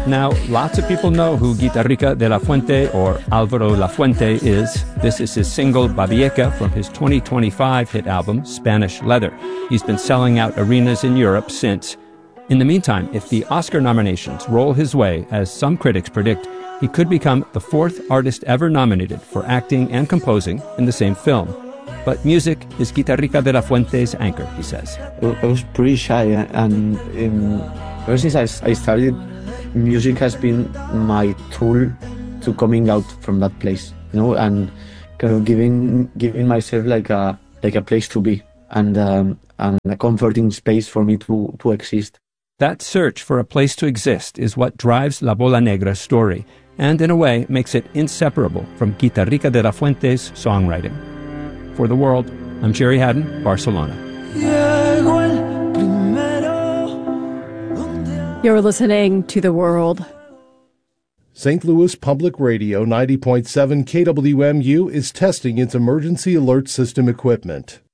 Now, lots of people know who Guitarrica de la Fuente or Álvaro Lafuente is. This is his single Babieca from his 2025 hit album, Spanish Leather. He's been selling out arenas in Europe since. In the meantime, if the Oscar nominations roll his way, as some critics predict, he could become the fourth artist ever nominated for acting and composing in the same film. But music is Guitarrica de la Fuente's anchor, he says. I was pretty shy, and ever since I started, music has been my tool to coming out from that place, and kind of giving myself like a place to be and a comforting space for me to exist. That search for a place to exist is what drives La Bola Negra's story, and in a way makes it inseparable from Guitarrica de la Fuente's songwriting. For The World, I'm Jerry Haddon, Barcelona. You're listening to The World. St. Louis Public Radio 90.7 KWMU is testing its emergency alert system equipment.